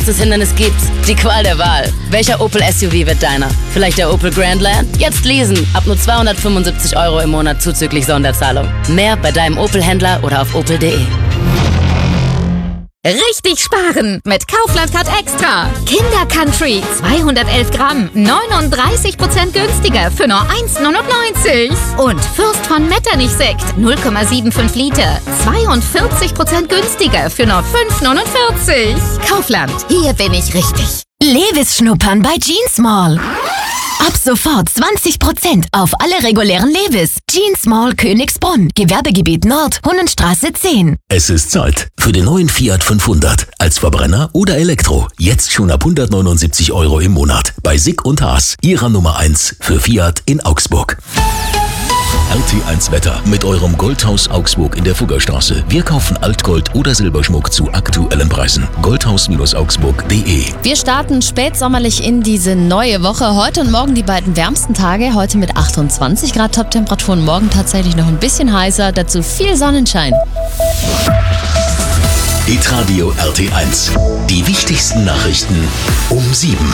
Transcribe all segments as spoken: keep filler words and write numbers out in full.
Das Hindernis gibt's. Die Qual der Wahl. Welcher Opel S U V wird deiner? Vielleicht der Opel Grandland? Jetzt leasen. Ab nur zweihundertfünfundsiebzig Euro im Monat zuzüglich Sonderzahlung. Mehr bei deinem Opel-Händler oder auf opel punkt de. Richtig sparen mit Kaufland Card Extra. Kinder Country zweihundertelf Gramm, neununddreißig Prozent günstiger für nur eins neunundneunzig. Und Fürst von Metternich Sekt null Komma fünfundsiebzig Liter, zweiundvierzig Prozent günstiger für nur fünf neunundvierzig. Kaufland, hier bin ich richtig. Levis schnuppern bei Jeans Mall. Ab sofort zwanzig Prozent auf alle regulären Levis. Jeans Mall Königsbrunn, Gewerbegebiet Nord, Hunnenstraße zehn. Es ist Zeit für den neuen Fiat fünfhundert. Als Verbrenner oder Elektro. Jetzt schon ab hundertneunundsiebzig Euro im Monat. Bei Sick und Haas, ihrer Nummer eins für Fiat in Augsburg. R T eins Wetter mit eurem Goldhaus Augsburg in der Fuggerstraße. Wir kaufen Altgold oder Silberschmuck zu aktuellen Preisen. goldhaus augsburg punkt de. Wir starten spätsommerlich in diese neue Woche. Heute und morgen die beiden wärmsten Tage. Heute mit achtundzwanzig Grad Toptemperaturen. Morgen tatsächlich noch ein bisschen heißer. Dazu viel Sonnenschein. Hitradio R T eins. Die wichtigsten Nachrichten um sieben.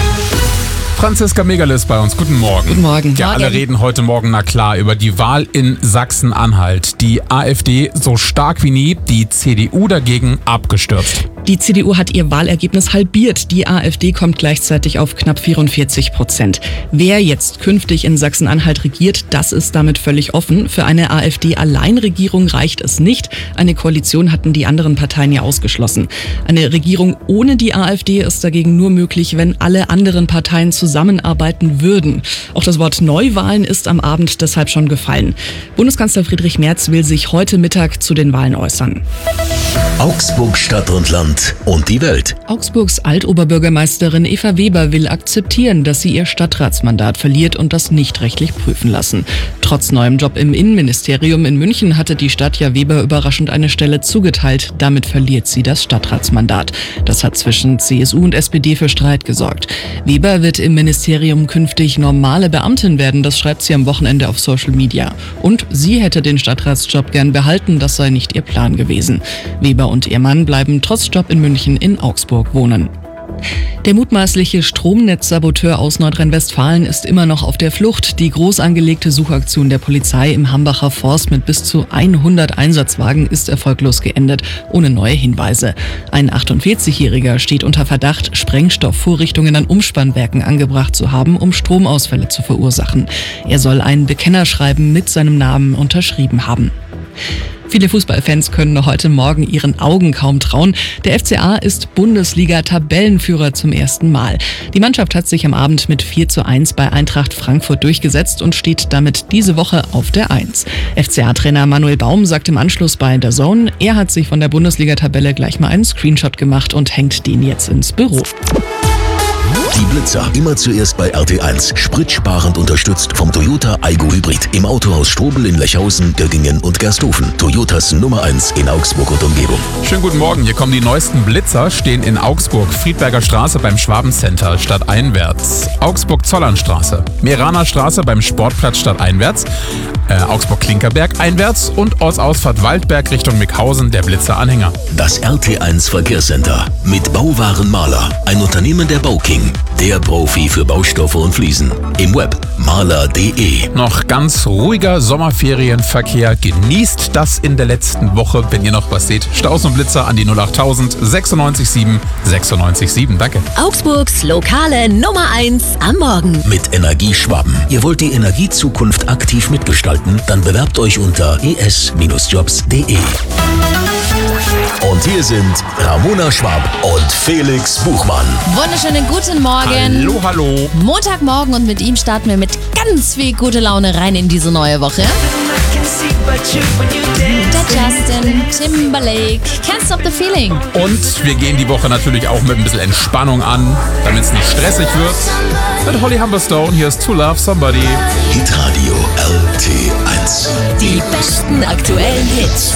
Franziska Megerle ist bei uns. Guten Morgen. Guten Morgen. Ja, Morgen. alle reden heute Morgen, na klar, über die Wahl in Sachsen-Anhalt. Die AfD so stark wie nie, die C D U dagegen abgestürzt. Die C D U hat ihr Wahlergebnis halbiert. Die AfD kommt gleichzeitig auf knapp vierundvierzig Prozent. Wer jetzt künftig in Sachsen-Anhalt regiert, das ist damit völlig offen. Für eine AfD-Alleinregierung reicht es nicht. Eine Koalition hatten die anderen Parteien ja ausgeschlossen. Eine Regierung ohne die AfD ist dagegen nur möglich, wenn alle anderen Parteien zusammenarbeiten würden. Auch das Wort Neuwahlen ist am Abend deshalb schon gefallen. Bundeskanzler Friedrich Merz will sich heute Mittag zu den Wahlen äußern. Augsburg Stadt und Land und die Welt. Augsburgs Altoberbürgermeisterin Eva Weber will akzeptieren, dass sie ihr Stadtratsmandat verliert und das nicht rechtlich prüfen lassen. Trotz neuem Job im Innenministerium in München hatte die Stadt ja Weber überraschend eine Stelle zugeteilt. Damit verliert sie das Stadtratsmandat. Das hat zwischen C S U und S P D für Streit gesorgt. Weber wird im Ministerium künftig normale Beamtin werden, das schreibt sie am Wochenende auf Social Media. Und sie hätte den Stadtratsjob gern behalten, das sei nicht ihr Plan gewesen. Weber und ihr Mann bleiben trotz Job in München in Augsburg wohnen. Der mutmaßliche Stromnetzsaboteur aus Nordrhein-Westfalen ist immer noch auf der Flucht. Die groß angelegte Suchaktion der Polizei im Hambacher Forst mit bis zu hundert Einsatzwagen ist erfolglos geendet, ohne neue Hinweise. Ein achtundvierzigjähriger steht unter Verdacht, Sprengstoffvorrichtungen an Umspannwerken angebracht zu haben, um Stromausfälle zu verursachen. Er soll ein Bekennerschreiben mit seinem Namen unterschrieben haben. Viele Fußballfans können noch heute Morgen ihren Augen kaum trauen. Der F C A ist Bundesliga-Tabellenführer zum ersten Mal. Die Mannschaft hat sich am Abend mit vier zu eins bei Eintracht Frankfurt durchgesetzt und steht damit diese Woche auf der Eins. F C A-Trainer Manuel Baum sagt im Anschluss bei D A Z N, er hat sich von der Bundesliga-Tabelle gleich mal einen Screenshot gemacht und hängt den jetzt ins Büro. Die Blitzer immer zuerst bei R T eins. Spritsparend unterstützt vom Toyota Aygo Hybrid. Im Autohaus Strobel in Lechhausen, Göggingen und Gersthofen. Toyotas Nummer eins in Augsburg und Umgebung. Schönen guten Morgen, hier kommen die neuesten Blitzer, stehen in Augsburg, Friedberger Straße beim Schwabencenter stadteinwärts, Augsburg-Zollernstraße, Meraner Straße beim Sportplatz stadteinwärts, äh, Augsburg-Klinkerberg einwärts und Ortsausfahrt Waldberg Richtung Mickhausen, der Blitzer-Anhänger. Das R T eins Verkehrscenter mit Bauwaren Maler, ein Unternehmen der Bauking, der Profi für Baustoffe und Fliesen. Im Web maler punkt de. Noch ganz ruhiger Sommerferienverkehr. Genießt das in der letzten Woche, wenn ihr noch was seht. Staus und Blitzer an die null achttausend sechsundneunzig sieben sechsundneunzig sieben. Danke. Augsburgs lokale Nummer eins am Morgen. Mit Energie Schwaben. Ihr wollt die Energiezukunft aktiv mitgestalten? Dann bewerbt euch unter e s jobs punkt de. Und hier sind Ramona Schwab und Felix Buchmann. Wunderschönen guten Morgen. Hallo, hallo. Montagmorgen und mit ihm starten wir mit ganz viel gute Laune rein in diese neue Woche. Der Justin Timberlake, Can't Stop the Feeling. Und wir gehen die Woche natürlich auch mit ein bisschen Entspannung an, damit es nicht stressig wird. Mit Holly Humberstone, hier ist To Love Somebody. Hitradio R T eins. Die besten aktuellen Hits.